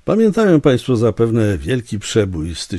Pamiętają Państwo zapewne wielki przebój z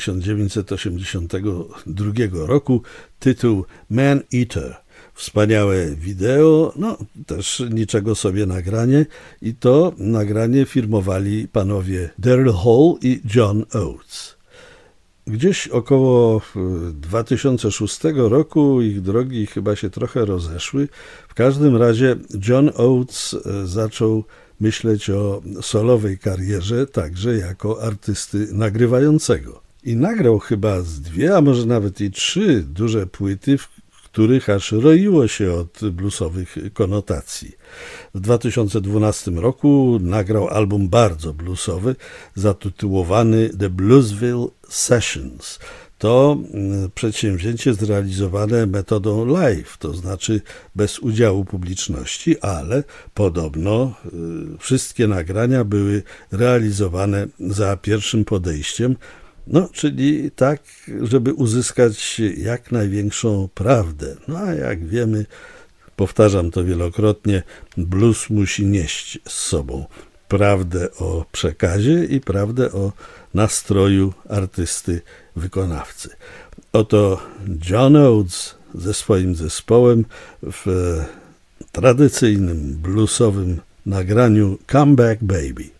1982 roku, tytuł Man Eater. Wspaniałe wideo, też niczego sobie nagranie i to nagranie firmowali panowie Daryl Hall i John Oates. Gdzieś około 2006 roku ich drogi chyba się trochę rozeszły. W każdym razie John Oates zaczął myśleć o solowej karierze, także jako artysty nagrywającego. I nagrał chyba z 2, a może nawet i 3 duże płyty, w których aż roiło się od bluesowych konotacji. W 2012 roku nagrał album bardzo bluesowy, zatytułowany The Bluesville Sessions. To przedsięwzięcie zrealizowane metodą live, to znaczy bez udziału publiczności, ale podobno wszystkie nagrania były realizowane za pierwszym podejściem, czyli tak, żeby uzyskać jak największą prawdę. A jak wiemy, powtarzam to wielokrotnie, blues musi nieść z sobą prawdę o przekazie i prawdę o nastroju artysty, wykonawcy. Oto John Oates ze swoim zespołem w tradycyjnym bluesowym nagraniu Come Back Baby.